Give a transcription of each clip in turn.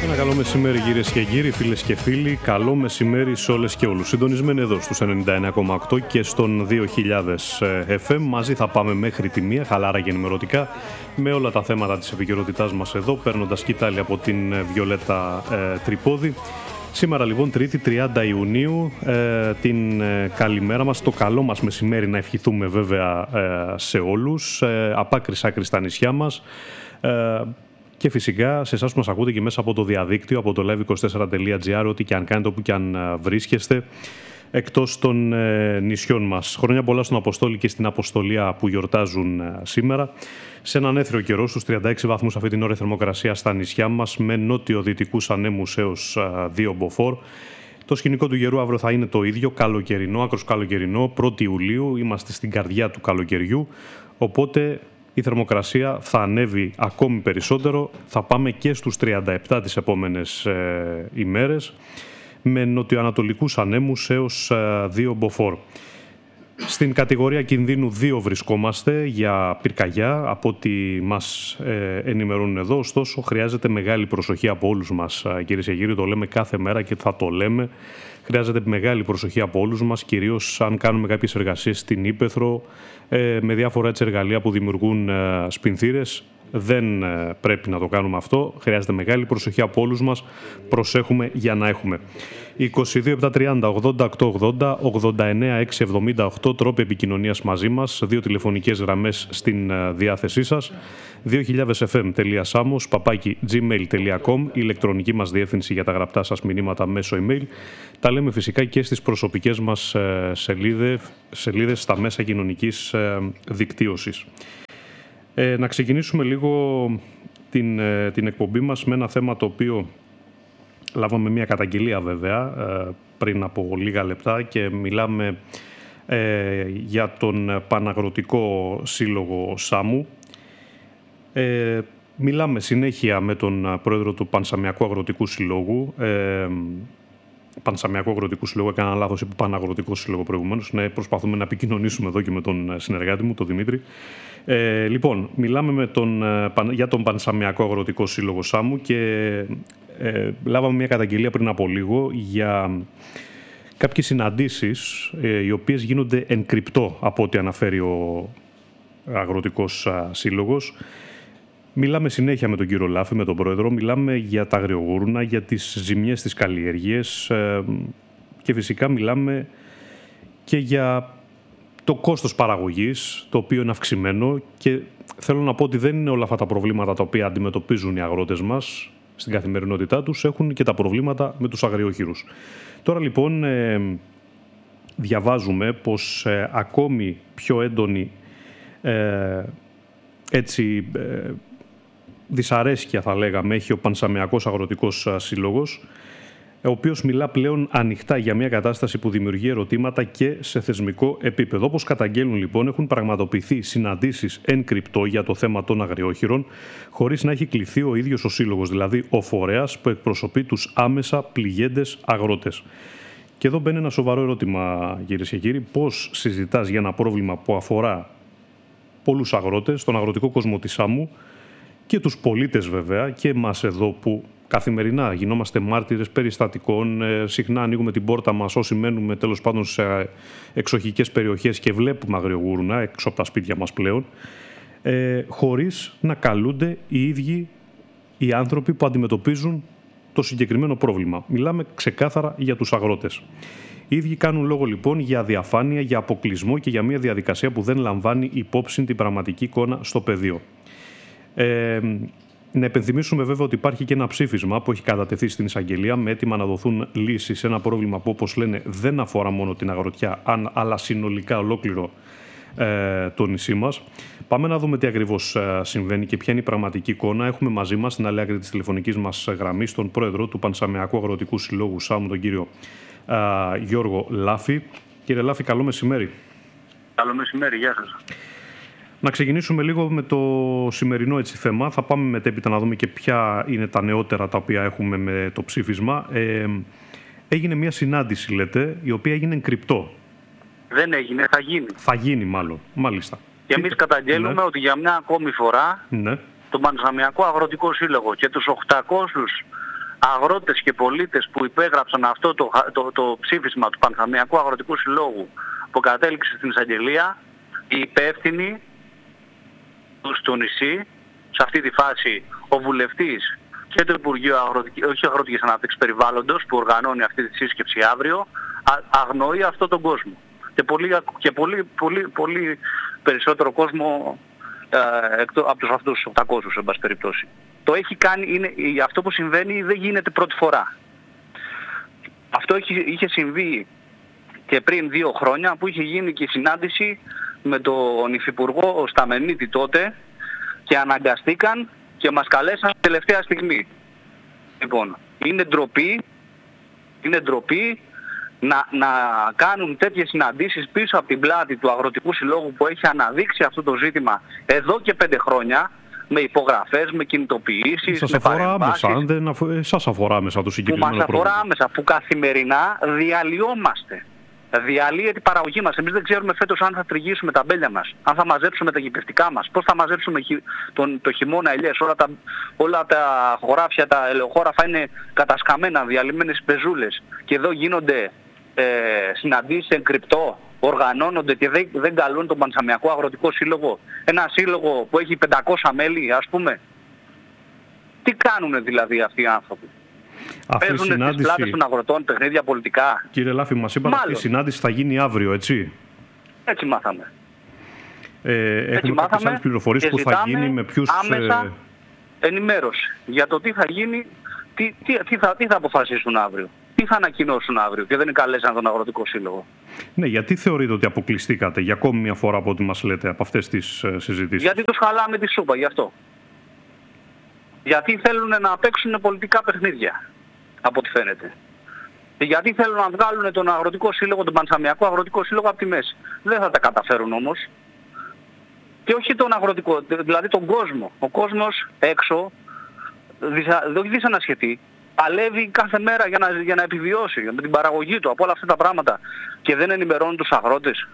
Ένα καλό μεσημέρι κυρίες και κύριοι, φίλες και φίλοι. Καλό μεσημέρι σε όλες και όλους. Συντονισμένοι εδώ στους 99,8 και στον 2000 FM. Μαζί θα πάμε μέχρι τη 1, χαλάρα και ενημερωτικά, με όλα τα θέματα της επικαιρότητάς μας εδώ, παίρνοντας σκητάλη από την Βιολέτα Τρυπόδη. Σήμερα λοιπόν, Τρίτη 30 Ιουνίου, την καλημέρα μας, το καλό μας μεσημέρι να ευχηθούμε βέβαια σε όλους, απ' άκρης άκρης στα νησιά μας. Και φυσικά σε εσάς που μας ακούτε και μέσα από το διαδίκτυο, από το live24.gr, ό,τι και αν κάνετε, όπου και αν βρίσκεστε, εκτός των νησιών μας. Χρόνια πολλά στον Αποστόλη και στην Αποστολία που γιορτάζουν σήμερα. Σε έναν έθριο καιρό, στους 36 βαθμούς αυτή την ώρα η θερμοκρασία στα νησιά μας, με νότιο-δυτικούς ανέμους έως 2 μποφόρ. Το σκηνικό του καιρού αύριο θα είναι το ίδιο, καλοκαιρινό, άκρος καλοκαιρινό, 1η Ιουλίου, είμαστε στην καρδιά του καλοκαιριού, οπότε η θερμοκρασία θα ανέβει ακόμη περισσότερο, θα πάμε και στους 37 τις επόμενες ημέρες, με νοτιοανατολικούς ανέμους έως 2 μποφόρ. Στην κατηγορία κινδύνου 2 βρισκόμαστε για πυρκαγιά, από ό,τι μας ενημερώνουν εδώ. Ωστόσο, χρειάζεται μεγάλη προσοχή από όλους μας, κυρίες και κύριοι. Το λέμε κάθε μέρα και θα το λέμε. Χρειάζεται μεγάλη προσοχή από όλους μας, κυρίως αν κάνουμε κάποιες εργασίες στην ύπαιθρο, με διάφορα έτσι εργαλεία που δημιουργούν σπινθήρες. Δεν πρέπει να το κάνουμε αυτό. Χρειάζεται μεγάλη προσοχή από όλους μας. Προσέχουμε για να έχουμε. 22-730, 88-80, 89-678 τρόποι επικοινωνίας μαζί μας. 2 τηλεφωνικές γραμμές στην διάθεσή σας. 2000fm.samos@gmail.com, η ηλεκτρονική μας διεύθυνση για τα γραπτά σας μηνύματα μέσω email. Τα λέμε φυσικά και στις προσωπικές μας σελίδες στα μέσα κοινωνικής δικτύωσης. Να ξεκινήσουμε λίγο την εκπομπή μας με ένα θέμα το οποίο λάβαμε μια καταγγελία βέβαια πριν από λίγα λεπτά και μιλάμε για τον Παναγροτικό Σύλλογο Σάμου. Μιλάμε συνέχεια με τον πρόεδρο του Πανσαμιακού Αγροτικού Συλλόγου. Πανσαμιακού Αγροτικού Συλλόγου, έκανα λάθος, είπε Παναγροτικό Σύλλογο προηγουμένως. Ναι, προσπαθούμε να επικοινωνήσουμε εδώ και με τον συνεργάτη μου, τον Δημήτρη. Λοιπόν, μιλάμε για τον Πανσαμιακό Αγροτικό Σύλλογο Σάμου και λάβαμε μια καταγγελία πριν από λίγο για κάποιες συναντήσεις οι οποίες γίνονται εν κρυπτό, από ό,τι αναφέρει ο Αγροτικός Σύλλογος. Μιλάμε συνέχεια με τον κύριο Λάφη, με τον πρόεδρο, μιλάμε για τα αγριογούρουνα, για τις ζημιές στις καλλιέργειες και φυσικά μιλάμε και για το κόστος παραγωγής, το οποίο είναι αυξημένο, και θέλω να πω ότι δεν είναι όλα αυτά τα προβλήματα τα οποία αντιμετωπίζουν οι αγρότες μας στην καθημερινότητά τους, έχουν και τα προβλήματα με τους αγριόχειρους. Τώρα λοιπόν διαβάζουμε πως ακόμη πιο έντονη δυσαρέσκεια, θα λέγαμε, έχει ο Πανσαμιακός Αγροτικός Σύλλογος, ο οποίος μιλά πλέον ανοιχτά για μια κατάσταση που δημιουργεί ερωτήματα και σε θεσμικό επίπεδο. Όπως καταγγέλνουν λοιπόν, έχουν πραγματοποιηθεί συναντήσεις εν κρυπτό για το θέμα των αγριόχειρων, χωρίς να έχει κληθεί ο ίδιος ο Σύλλογος, δηλαδή ο φορέας που εκπροσωπεί τους άμεσα πληγέντες αγρότες. Και εδώ μπαίνει ένα σοβαρό ερώτημα, κυρίες και κύριοι, πώς συζητάς για ένα πρόβλημα που αφορά πολλούς αγρότες, τον αγροτικό κόσμο της Σάμου και τους πολίτες βέβαια, και εμάς εδώ που καθημερινά γινόμαστε μάρτυρες περιστατικών, συχνά ανοίγουμε την πόρτα μας όσοι μένουμε τέλος πάντων σε εξοχικές περιοχές και βλέπουμε αγριογούρουνα έξω από τα σπίτια μας πλέον, χωρίς να καλούνται οι ίδιοι οι άνθρωποι που αντιμετωπίζουν το συγκεκριμένο πρόβλημα. Μιλάμε ξεκάθαρα για τους αγρότες. Οι ίδιοι κάνουν λόγο λοιπόν για διαφάνεια, για αποκλεισμό και για μια διαδικασία που δεν λαμβάνει υπόψη την πραγματική εικόνα στο πεδίο. Να επενθυμίσουμε βέβαια ότι υπάρχει και ένα ψήφισμα που έχει κατατεθεί στην εισαγγελία με αίτημα να δοθούν λύσεις σε ένα πρόβλημα που, όπως λένε, δεν αφορά μόνο την αγροτιά, αλλά συνολικά ολόκληρο το νησί μας. Πάμε να δούμε τι ακριβώς συμβαίνει και ποια είναι η πραγματική εικόνα. Έχουμε μαζί μας στην άλλη άκρη της τηλεφωνικής μας γραμμής τον πρόεδρο του Πανσαμιακού Αγροτικού Συλλόγου Σάμου, τον κύριο Γιώργο Λάφη. Κύριε Λάφη, καλό μεσημέρι. Καλό μεσημέρι, γεια σας. Να ξεκινήσουμε λίγο με το σημερινό θέμα. Θα πάμε μετέπειτα να δούμε και ποια είναι τα νεότερα τα οποία έχουμε με το ψήφισμα. Έγινε μια συνάντηση, λέτε, η οποία έγινε εν κρυπτό. Δεν έγινε, θα γίνει. Θα γίνει μάλλον, μάλιστα. Και εμείς καταγγέλνουμε ότι για μια ακόμη φορά τον Πανσαμιακό Αγροτικό Σύλλογο και τους 800 αγρότες και πολίτες που υπέγραψαν αυτό το ψήφισμα του Πανσαμιακού Αγροτικού Συλλόγου που κατέληξε στην εισαγγελία, οι υπεύθυνοι στο νησί, σε αυτή τη φάση ο βουλευτής και το Υπουργείο Αγροτικής Ανάπτυξης Περιβάλλοντος που οργανώνει αυτή τη σύσκεψη αύριο, αγνοεί αυτόν τον κόσμο. Και πολύ περισσότερο κόσμο από τους αυτούς τους 800, εν πάση περιπτώσει. Το έχει κάνει, αυτό που συμβαίνει δεν γίνεται πρώτη φορά. Αυτό είχε συμβεί και πριν 2 χρόνια που είχε γίνει και η συνάντηση με τον Υφυπουργό Σταμενίτη τότε και αναγκαστήκαν και μας καλέσαν τελευταία στιγμή. Λοιπόν, είναι ντροπή να κάνουν τέτοιες συναντήσεις πίσω από την πλάτη του Αγροτικού Συλλόγου που έχει αναδείξει αυτό το ζήτημα εδώ και 5 χρόνια με υπογραφές, με κινητοποιήσεις, σας με αφορά παρεμβάσεις. άμεσα, σας αφορά άμεσα το συγκεκριμένο Που μας αφορά πρόβλημα. άμεσα, που καθημερινά διαλυόμαστε. Διαλύεται η παραγωγή μας. Εμείς δεν ξέρουμε φέτος αν θα τριγύσουμε τα μπέλια μας, αν θα μαζέψουμε τα γυπευτικά μας, πώς θα μαζέψουμε το χειμώνα ελιές. Όλα τα χωράφια, τα ελαιοχώραφα είναι κατασκαμμένα, διαλυμένες πεζούλες. Και εδώ γίνονται συναντήσεις εν κρυπτό, οργανώνονται και δεν καλούν τον Πανσαμιακό Αγροτικό Σύλλογο. Ένα σύλλογο που έχει 500 μέλη, ας πούμε. Τι κάνουνε δηλαδή αυτοί οι άνθρωποι? Παίζουν στις πλάτες των αγροτών παιχνίδια πολιτικά. Κύριε Λάφη, μας είπατε αυτή η συνάντηση θα γίνει αύριο, έτσι? Έτσι μάθαμε. Έχουμε κάποιες άλλες πληροφορίες που θα γίνει, με ποιους... άμεσα ενημέρωση για το τι θα γίνει, τι θα αποφασίσουν αύριο. Τι θα ανακοινώσουν αύριο και δεν καλέσαν τον Αγροτικό Σύλλογο. Ναι, γιατί θεωρείτε ότι αποκλειστήκατε για ακόμη μια φορά από ό,τι μας λέτε από αυτές τις συζητήσεις? Γιατί τους χαλάμε τη σούπα, γι' αυτό. Γιατί θέλουν να παίξουν πολιτικά παιχνίδια, από ό,τι φαίνεται. Γιατί θέλουν να βγάλουν τον Αγροτικό Σύλλογο, τον Πανσαμιακό Αγροτικό Σύλλογο από τη μέση. Δεν θα τα καταφέρουν όμως. Και όχι τον αγροτικό, δηλαδή τον κόσμο. Ο κόσμος έξω, δεν δυσανασχετεί. Παλεύει κάθε μέρα για να επιβιώσει με την παραγωγή του από όλα αυτά τα πράγματα και δεν ενημερώνουν τους αγρότες.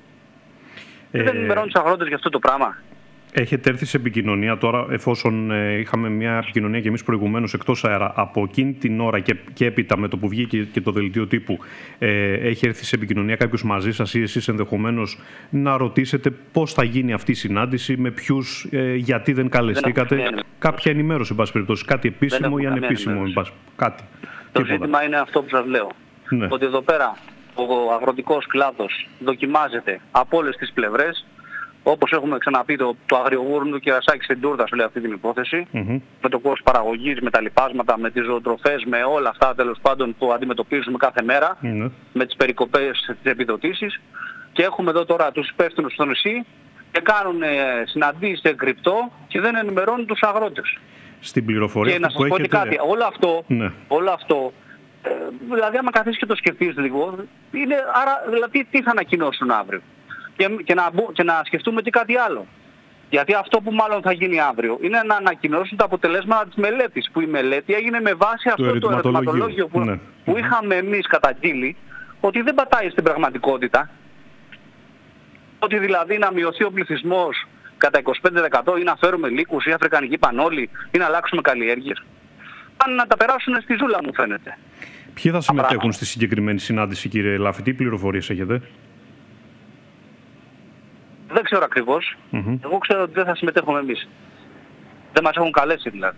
Δεν ενημερώνουν τους αγρότες για αυτό το πράγμα. Έχετε έρθει σε επικοινωνία τώρα, εφόσον είχαμε μια επικοινωνία και εμείς προηγουμένως εκτός αέρα, από εκείνη την ώρα και έπειτα με το που βγήκε και το δελτίο τύπου, έχει έρθει σε επικοινωνία κάποιος μαζί σας ή εσείς ενδεχομένως να ρωτήσετε πώς θα γίνει αυτή η συνάντηση, με ποιους, γιατί δεν καλεστήκατε? Κάποια ενημέρωση, εν πάση περιπτώσει, κάτι επίσημο ή ανεπίσημο, κάτι. Το ζήτημα είναι αυτό που σας λέω. Ναι. Ότι εδώ πέρα ο αγροτικός κλάδος δοκιμάζεται από όλες τις πλευρές. Όπως έχουμε ξαναπεί, το αγριογούρνο του κερασάκι στην τούρτα σου λέει αυτή την υπόθεση. Με το κόστος παραγωγής, με τα λοιπάσματα, με τις ζωοτροφές, με όλα αυτά τέλος πάντων που αντιμετωπίζουμε κάθε μέρα, με τις περικοπές της επιδοτήσεις. Και έχουμε εδώ τώρα τους υπεύθυνους στο νησί και κάνουν συναντήσεις σε κρυπτό και δεν ενημερώνουν τους αγρότες. Στην πληροφορία και να σας πω ότι κάτι, όλο αυτό δηλαδή άμα καθίσεις και το σκεφτείς λίγο, άρα δηλαδή τι θα ανακοινώσουν αύριο? Και να σκεφτούμε και κάτι άλλο. Γιατί αυτό που μάλλον θα γίνει αύριο είναι να ανακοινώσουν τα αποτελέσματα της μελέτης. Που η μελέτη έγινε με βάση αυτό το ερωτηματολόγιο που είχαμε εμείς καταγγείλει, ότι δεν πατάει στην πραγματικότητα. Ότι δηλαδή να μειωθεί ο πληθυσμός κατά 25% ή να φέρουμε λύκους ή αφρικανική πανόλη ή να αλλάξουμε καλλιέργειες. Πάνε να τα περάσουν στη ζούλα, μου φαίνεται. Ποιοι θα συμμετέχουν στη συγκεκριμένη συνάντηση, κύριε Λάφη, τι πληροφορίες έχετε? Δεν ξέρω ακριβώς. Εγώ ξέρω ότι δεν θα συμμετέχουμε εμείς. Δεν μας έχουν καλέσει δηλαδή.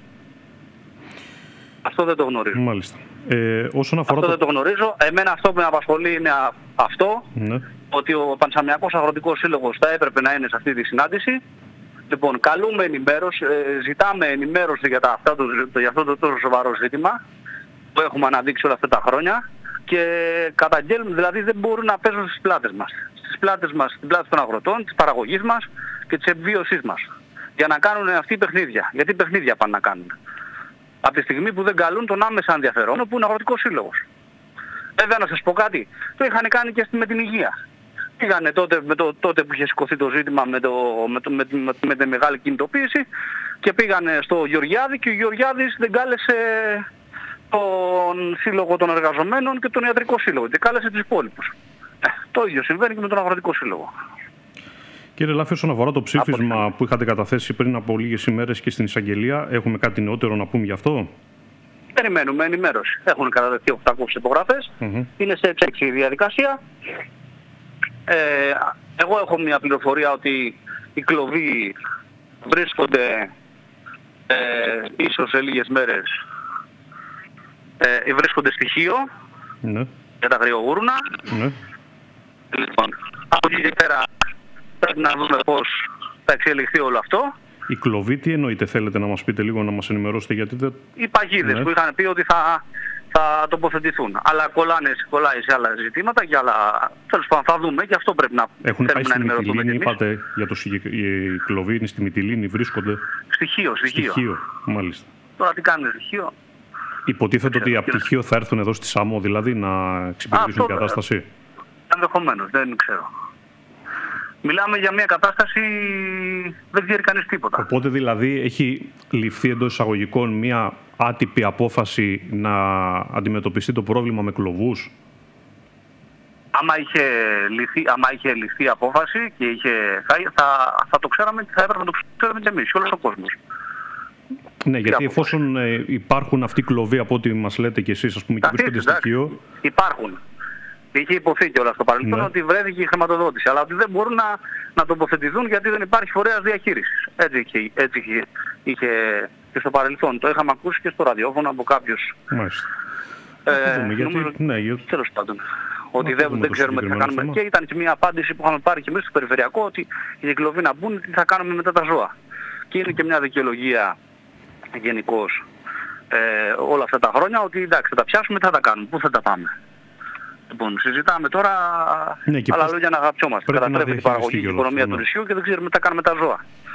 Αυτό δεν το γνωρίζω. Μάλιστα. Όσον αφορά αυτό δεν το γνωρίζω. Εμένα αυτό που με απασχολεί είναι αυτό. Ότι ο Πανσαμιακός Αγροτικός Σύλλογος θα έπρεπε να είναι σε αυτή τη συνάντηση. Λοιπόν, καλούμε ενημέρωση, ζητάμε ενημέρωση για αυτό το τόσο σοβαρό ζήτημα που έχουμε αναδείξει όλα αυτά τα χρόνια. Και καταγγέλνουν, δηλαδή δεν μπορούν να παίζουν στις πλάτες μας. Στις πλάτες μας, στην πλάτη των αγροτών, της παραγωγής μας και της επιβίωσής μας. Για να κάνουν αυτοί παιχνίδια. Γιατί παιχνίδια πάνε να κάνουν. Από τη στιγμή που δεν καλούν τον άμεσα ενδιαφερόμενο που είναι ο Αγροτικός Σύλλογος. Βέβαια να σας πω κάτι, το είχαν κάνει και με την υγεία. Πήγανε τότε που είχε σηκωθεί το ζήτημα με τη μεγάλη κινητοποίηση και πήγανε στο Γεωργιάδη και ο Γεωργιάδης δεν κάλεσε τον Σύλλογο των Εργαζομένων και τον Ιατρικό Σύλλογο και κάλεσε τους υπόλοιπους. Το ίδιο συμβαίνει και με τον Αγροτικό Σύλλογο. Κύριε Λάφη, όσον αφορά το ψήφισμα που είχατε καταθέσει πριν από λίγες ημέρες και στην εισαγγελία, έχουμε κάτι νεότερο να πούμε γι' αυτό? Περιμένουμε ενημέρωση. Έχουν καταδεχθεί 800 υπογραφές. Είναι σε εξέλιξη η διαδικασία. Εγώ έχω μια πληροφορία ότι οι κλοβοί βρίσκονται ίσως σε λίγες μέρες βρίσκονται στοιχείο για τα αγριογούρουνα. Λοιπόν, από εκεί και πέρα πρέπει να δούμε πώς θα εξελιχθεί όλο αυτό. Οι κλοβοί τι εννοείτε, θέλετε να μας πείτε λίγο, να μας ενημερώσετε, γιατί δεν... Οι παγίδες που είχαν πει ότι θα τοποθετηθούν. Αλλά κολλάει σε άλλα ζητήματα και άλλα... Τέλος πάντων θα δούμε και αυτό πρέπει να έχουν πάει στη Μυτιλήνη, είπατε, για οι κλοβοί είναι στη Μυτιλήνη, βρίσκονται... Στοιχείο. Μάλιστα. Τώρα τι κάνουν στοιχείο. Υποτίθεται ότι από πτυχίο θα έρθουν εδώ στη Σάμο, δηλαδή να εξυπηρετήσουν την κατάσταση. Ενδεχομένως, δεν ξέρω. Μιλάμε για μια κατάσταση, δεν ξέρει κανείς τίποτα. Οπότε δηλαδή έχει ληφθεί εντός εισαγωγικών μια άτυπη απόφαση να αντιμετωπιστεί το πρόβλημα με κλοβούς. Άμα είχε ληφθεί απόφαση και θα το ξέραμε και θα έπρεπε να το ξέρουμε και εμείς, όλος ο κόσμος. Ναι, γιατί εφόσον υπάρχουν αυτοί οι κλοβοί από ό,τι μας λέτε και εσείς, ας πούμε, και βρίσκονται στοιχείο... Υπάρχουν. Είχε υποθεί κιόλας στο παρελθόν ότι βρέθηκε η χρηματοδότηση, αλλά ότι δεν μπορούν να τοποθετηθούν γιατί δεν υπάρχει φορέας διαχείρισης. Έτσι είχε και στο παρελθόν. Το είχαμε ακούσει και στο ραδιόφωνο από κάποιους. Μάλιστα. Τέλος πάντων. Ότι δεν ξέρουμε τι θα κάνουμε. Και ήταν και μια απάντηση που είχαμε πάρει και εμείς στο περιφερειακό, ότι οι κλοβοί να μπουν, τι θα κάνουμε μετά τα ζώα. Και είναι και μια δικαιολογία γενικώς όλα αυτά τα χρόνια, ότι εντάξει θα τα πιάσουμε, τι θα τα κάνουμε, πού θα τα πάμε. Λοιπόν, συζητάμε τώρα άλλα λόγια να αγαπιόμαστε. Καταστρέφεται η παραγωγή και η οικονομία του νησιού και δεν ξέρουμε τι θα κάνουμε τα ζώα.